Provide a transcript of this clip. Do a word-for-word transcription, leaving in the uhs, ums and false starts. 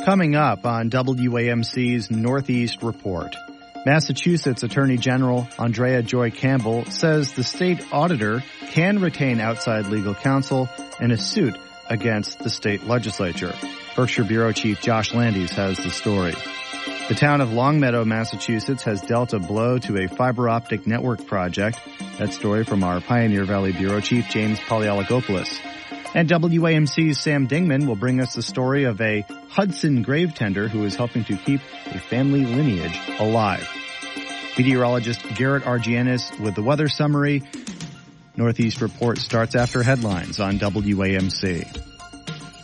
Coming up on W A M C's Northeast Report, Massachusetts Attorney General Andrea Joy Campbell says the state auditor can retain outside legal counsel in a suit against the state legislature. Berkshire Bureau Chief Josh Landis has the story. The town of Longmeadow, Massachusetts has dealt a blow to a fiber optic network project. That story from our Pioneer Valley Bureau Chief James Polyalagopoulos. And W A M C's Sam Dingman will bring us the story of a Hudson grave tender who is helping to keep a family lineage alive. Meteorologist Garrett Argianis with the weather summary. Northeast Report starts after headlines on W A M C.